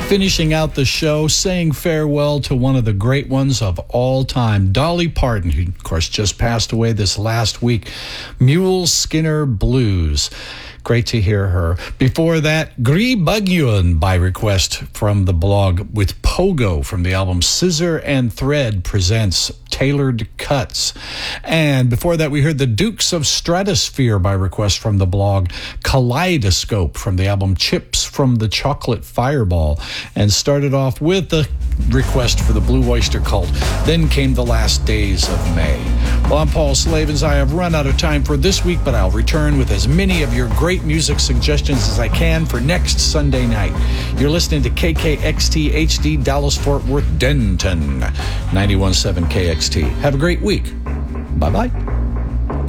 Finishing out the show, saying farewell to one of the great ones of all time, Dolly Parton, who, of course, just passed away this last week. Mule Skinner Blues. Great to hear her. Before that, Gry Bugyun by request from the blog with Pogo from the album Scissor and Thread presents Tailored Cuts. And before that, we heard the Dukes of Stratosphere by request from the blog Kaleidoscope from the album Chips from the Chocolate Fireball. And started off with the request for the Blue Oyster Cult. Then came The Last Days of May. Well, I'm Paul Slavens. I have run out of time for this week, but I'll return with as many of your great music suggestions as I can for next Sunday night. You're listening to KKXT HD Dallas Fort Worth Denton 91.7 KXT. Have a great week. Bye-bye.